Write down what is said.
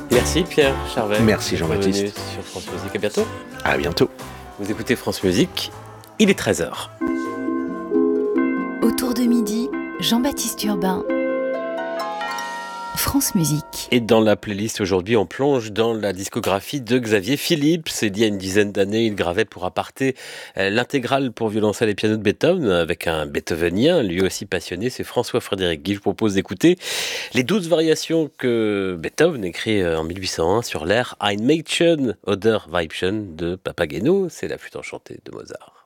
Merci Pierre Charvet. Merci Jean-Baptiste. Bienvenue sur France Musique. À bientôt. À bientôt. Vous écoutez France Musique, il est 13h. Autour de midi, Jean-Baptiste Urbain. France Musique. Et dans la playlist aujourd'hui, on plonge dans la discographie de Xavier Philippe. Il y a une dizaine d'années, il gravait pour aparté l'intégrale pour violoncelle et piano de Beethoven avec un beethovenien, lui aussi passionné, c'est François-Frédéric Guy. Je propose d'écouter les 12 variations que Beethoven écrit en 1801 sur l'air Ein Mädchen oder Weibchen de Papageno. C'est la flûte enchantée de Mozart.